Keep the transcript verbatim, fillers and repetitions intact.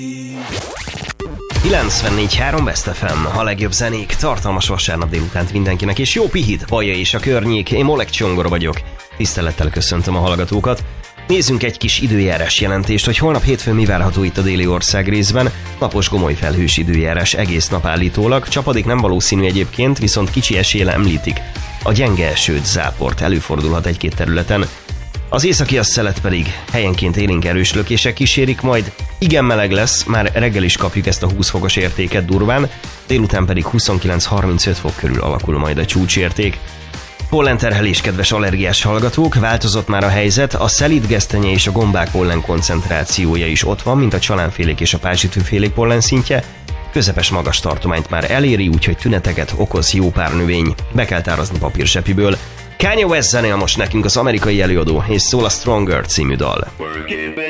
kilencvennégy három Best ef em, a legjobb zenék, tartalmas vasárnap délutánt mindenkinek, és jó pihit, Baja és a környék, én Molek Csongor vagyok. Tisztelettel köszöntöm a hallgatókat. Nézzünk egy kis időjárás jelentést, hogy holnap hétfőn mi várható itt a déli ország részben. Napos gomoly felhős időjárás egész nap állítólag, csapadék nem valószínű egyébként, viszont kicsi eséllyel említik. A gyenge esőt, záport előfordulhat egy-két területen. Az északi asszelet pedig helyenként élénk erős lökések kísérik, majd igen meleg lesz, már reggel is kapjuk ezt a húsz fokos értéket durván, délután pedig huszonkilenc-harmincöt fok körül alakul majd a csúcsérték. Pollenterhelés, kedves allergiás hallgatók, változott már a helyzet, a szelídgesztenye és a gombák pollen koncentrációja is ott van, mint a csalánfélék és a pázsitűfélék pollen szintje, közepes magas tartományt már eléri, úgyhogy tüneteket okoz jó pár növény, be kell tárazni papírsepiből. Kanye West zenél most nekünk az amerikai előadó, és szól a Stronger című dal.